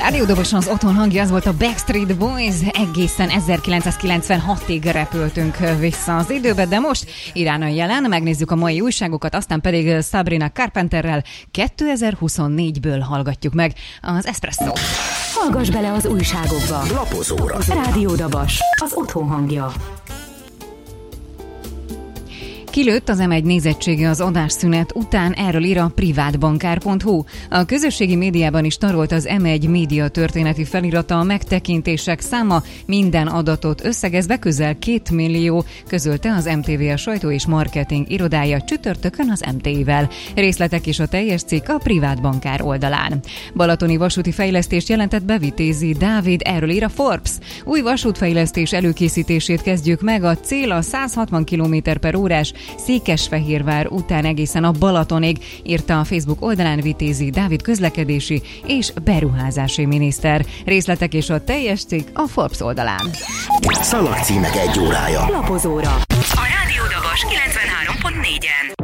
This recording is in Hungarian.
Rádió Doboson az otthon hangja, az volt a Backstreet Boys. Egészen 1996-ig repültünk vissza az időbe, de most Iránon jelen, megnézzük a mai újságokat, aztán pedig Sabrina Carpenterrel 2024-ből hallgatjuk meg az Espresszót. Hallgass bele az újságokba. Lapozóra. Rádió Dobos, az otthon hangja. Kilőtt az M1 nézettsége az adásszünet után, erről ír a privátbankár.hu. A közösségi médiában is tarolt az M1 média történeti felirata, a megtekintések száma minden adatot összegezve közel 2 millió, közölte az MTV a sajtó és marketing irodája csütörtökön az MTI-vel. Részletek és a teljes cikk a privátbankár oldalán. Balatoni vasúti fejlesztést jelentett be Vitézi Dávid, erről ír a Forbes. Új vasútfejlesztés előkészítését kezdjük meg, a cél a 160 km/órás Székesfehérvár után egészen a Balatonig, írta a Facebook oldalán Vitézi Dávid közlekedési és beruházási miniszter. Részletek és a teljes cikk a Forbes oldalán. Szalagcímek egy órája. Lapozóra. A Rádió Dobos 93.4-en.